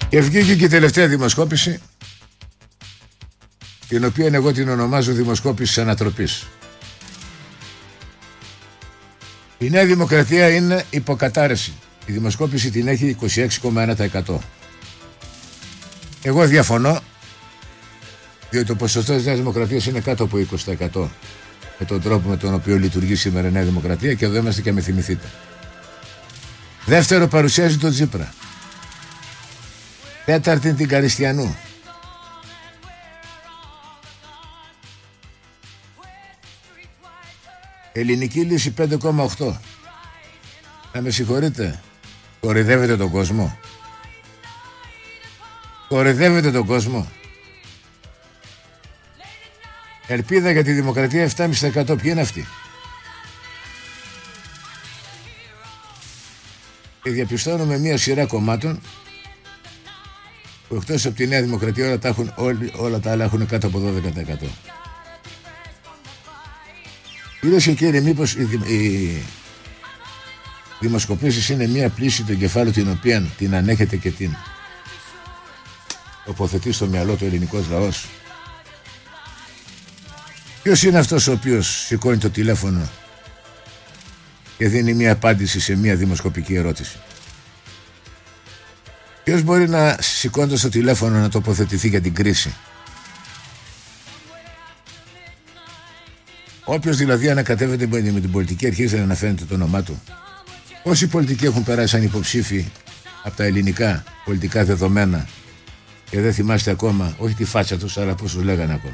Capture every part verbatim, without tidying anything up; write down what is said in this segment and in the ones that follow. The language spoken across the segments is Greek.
Και βγήκε και η τελευταία δημοσκόπηση, την οποία εγώ την ονομάζω δημοσκόπηση ανατροπής. Η Νέα Δημοκρατία είναι υποκατάρρευση. Η δημοσκόπηση την έχει είκοσι έξι κόμμα ένα τοις εκατό. Εγώ διαφωνώ, διότι το ποσοστό της Νέας Δημοκρατίας είναι κάτω από είκοσι τοις εκατό με τον τρόπο με τον οποίο λειτουργεί σήμερα η Νέα Δημοκρατία, και εδώ είμαστε και με θυμηθείτε. Δεύτερο, παρουσιάζει τον Τσίπρα. Τέταρτη, την Καριστιανού. Ελληνική λύση πέντε κόμμα οκτώ. Να με συγχωρείτε, κοροϊδεύετε τον κόσμο. Κοροϊδεύετε τον κόσμο. Ελπίδα για τη Δημοκρατία επτά κόμμα πέντε τοις εκατό. Ποιοι είναι αυτοί? Και διαπιστώνουμε μια σειρά κομμάτων που εκτός από τη Νέα Δημοκρατία όλα τα, έχουν, όλοι, όλα τα άλλα έχουν κάτω από δώδεκα τοις εκατό. Κυρίες και κύριοι, μήπως οι, οι δημοσκοπήσεις είναι μια πλήση του εγκεφάλου την οποία την ανέχεται και την τοποθετεί στο μυαλό του ελληνικός λαός? Ποιος είναι αυτός ο οποίος σηκώνει το τηλέφωνο και δίνει μια απάντηση σε μια δημοσκοπική ερώτηση? Ποιος μπορεί να, σηκώνοντας το τηλέφωνο, να τοποθετηθεί για την κρίση? Όποιος δηλαδή ανακατεύεται με την πολιτική αρχίζει να αναφέρεται το όνομά του. Όσοι πολιτικοί έχουν περάσει σαν υποψήφοι από τα ελληνικά πολιτικά δεδομένα και δεν θυμάστε ακόμα, όχι τη φάτσα τους, αλλά πώς τους λέγανε ακόμα?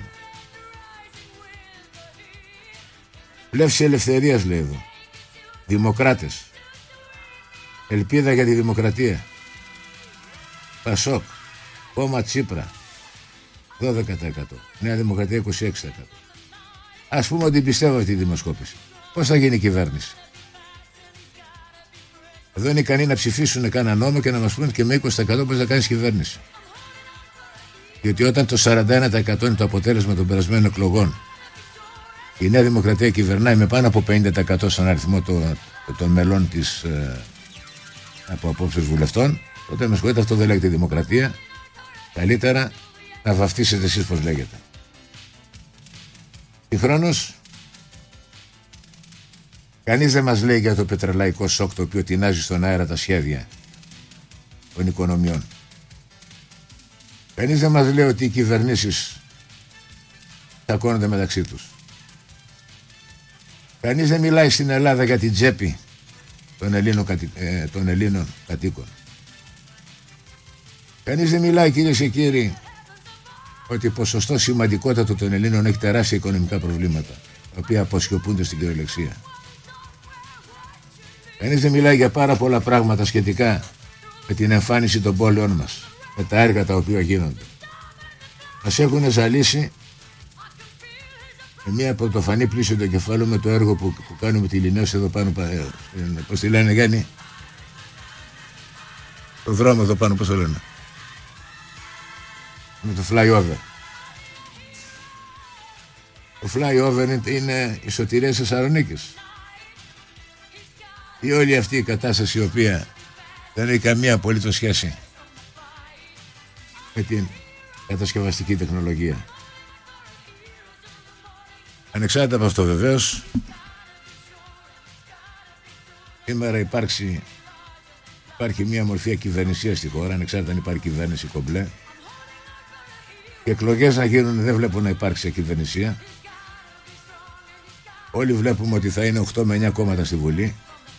Πλεύση ελευθερίας, λέει εδώ. Δημοκράτες. Ελπίδα για τη Δημοκρατία. Πασόκ. Κόμμα Τσίπρα. δώδεκα τοις εκατό. Νέα Δημοκρατία είκοσι έξι τοις εκατό. Ας πούμε ότι πιστεύω αυτή τη δημοσκόπηση. Πώς θα γίνει η κυβέρνηση? Εδώ είναι ικανοί να ψηφίσουν κάνα νόμο και να μας πούνε και με είκοσι τοις εκατό πώς θα κάνεις κυβέρνηση. Διότι όταν το σαράντα ένα τοις εκατό είναι το αποτέλεσμα των περασμένων εκλογών, η Νέα Δημοκρατία κυβερνάει με πάνω από πενήντα τοις εκατό στον αριθμό των, των μελών της ε, από απόψεις βουλευτών, τότε με συγχωρείτε, αυτό δεν λέγεται δημοκρατία. Καλύτερα να βαφτίσετε εσείς πώς λέγεται. Συγχρόνως, κανείς δεν μας λέει για το πετρελαϊκό σοκ, το οποίο τεινάζει στον αέρα τα σχέδια των οικονομιών. Κανείς δεν μας λέει ότι οι κυβερνήσεις τσακώνονται μεταξύ τους. Κανείς δεν μιλάει στην Ελλάδα για την τσέπη των Ελλήνων, ε, των Ελλήνων κατοίκων. Κανείς δεν μιλάει, κυρίες και κύριοι, ότι ποσοστό σημαντικότατο των Ελλήνων έχει τεράστια οικονομικά προβλήματα, τα οποία αποσιωπούνται στην κυριολεξία. Κανείς δεν μιλάει για πάρα πολλά πράγματα σχετικά με την εμφάνιση των πόλεων μας, με τα έργα τα οποία γίνονται. Μας έχουν ζαλίσει με μια πρωτοφανή πλήση του κεφάλου με το έργο που, που κάνουμε τη Λινέωση εδώ πάνω. Ε, πώς τη λένε, Γιάννη? Το δρόμο εδώ πάνω, πώς το λένε? Με το flyover. Το flyover είναι η σωτηρία της Θεσσαλονίκης. Η όλη αυτή η κατάσταση, η οποία δεν έχει καμία απολύτως σχέση με την κατασκευαστική τεχνολογία. Ανεξάρτητα από αυτό, βεβαίως, σήμερα υπάρξει, υπάρχει μια μορφή ακυβερνησίας στη χώρα, ανεξάρτητα αν υπάρχει κυβέρνηση κομπλέ. Οι εκλογές να γίνουν, δεν βλέπω να υπάρξει ακυβερνησία. Όλοι βλέπουμε ότι θα είναι οκτώ με εννιά κόμματα στη Βουλή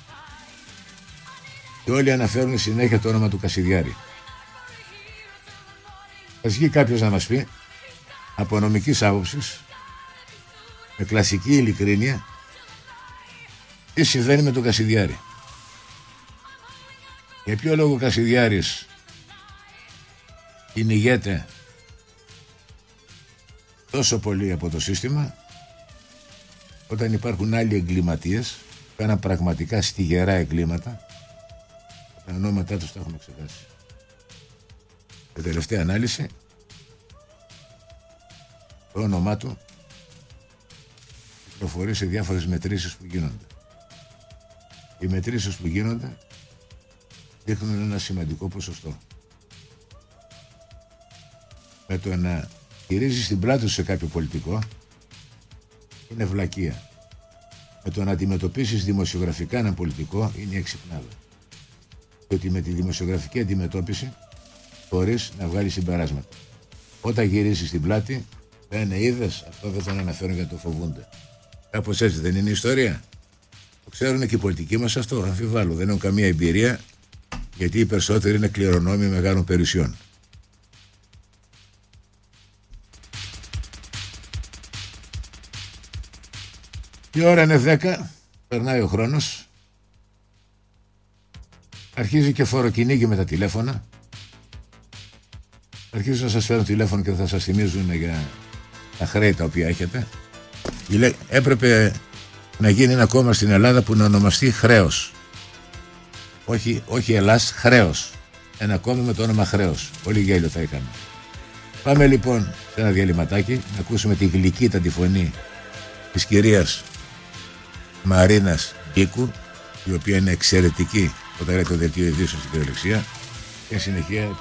και όλοι αναφέρουν συνέχεια το όνομα του Κασιδιάρη. Θα βγει κάποιος να μας πει από νομικής άποψης, με κλασική ειλικρίνεια, τι συμβαίνει με τον Κασιδιάρη. Για ποιο λόγο ο Κασιδιάρης κυνηγέται τόσο πολύ από το σύστημα, όταν υπάρχουν άλλοι εγκληματίες που κάναν πραγματικά στιγερά εγκλήματα, τα ονόματά τους τα έχουμε ξεχάσει. Η τελευταία ανάλυση, το όνομά του κυκλοφορεί σε διάφορες μετρήσεις που γίνονται. Οι μετρήσεις που γίνονται δείχνουν ένα σημαντικό ποσοστό. με το να γυρίζει την πλάτη σου σε κάποιο πολιτικό είναι βλακεία. Με το να αντιμετωπίσεις δημοσιογραφικά έναν πολιτικό είναι η εξυπνάδα. Διότι με τη δημοσιογραφική αντιμετώπιση μπορείς να βγάλεις συμπεράσματα. Όταν γυρίσεις την πλάτη, λένε είδες, αυτό δεν τον αναφέρουν γιατί το φοβούνται. Κάπως έτσι δεν είναι η ιστορία. Το ξέρουν και οι πολιτικοί μας αυτό, αμφιβάλλω. Δεν έχουν καμία εμπειρία, γιατί οι περισσότεροι είναι κληρονόμοι μεγάλων περιουσιών. Η ώρα είναι δέκα, περνάει ο χρόνος, αρχίζει και φοροκυνήγι με τα τηλέφωνα, αρχίζουν να σας φέρουν τηλέφωνο και θα σας θυμίζουν για τα χρέη τα οποία έχετε. Έπρεπε να γίνει ένα κόμμα στην Ελλάδα που να ονομαστεί Χρέος. Όχι, όχι Ελλάς, Χρέος. Ένα κόμμα με το όνομα Χρέος. Πολύ γέλιο θα είχαμε. Πάμε λοιπόν σε ένα διαλυματάκι να ακούσουμε τη γλυκύτατη φωνή της κυρίας Μαρίνας Γκίκου, η οποία είναι εξαιρετική όταν λέει το δελτίο ειδήσεων στην κυριολεξία, και συνεχεία